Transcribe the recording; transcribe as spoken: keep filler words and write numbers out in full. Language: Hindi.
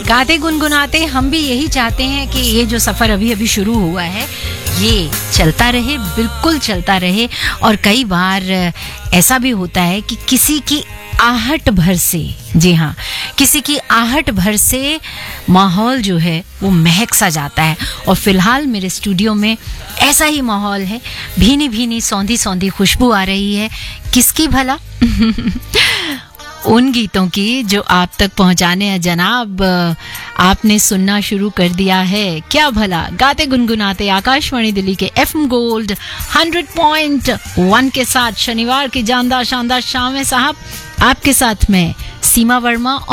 गाते गुनगुनाते हम भी यही चाहते हैं कि ये जो सफर अभी अभी शुरू हुआ है ये चलता रहे, बिल्कुल चलता रहे। और कई बार ऐसा भी होता है कि किसी की आहट भर से, जी हाँ, किसी की आहट भर से माहौल जो है वो महक सा जाता है। और फिलहाल मेरे स्टूडियो में ऐसा ही माहौल है, भीनी भीनी सौंधी सौंधी खुशबू आ रही है। किसकी भला? उन गीतों की जो आप तक पहुंचाने हैं जनाब आपने सुनना शुरू कर दिया है। क्या भला, गाते गुनगुनाते आकाशवाणी दिल्ली के FM gold hundred point one के साथ शनिवार की जानदार शानदार शाम है साहब। आपके साथ मैं सीमा वर्मा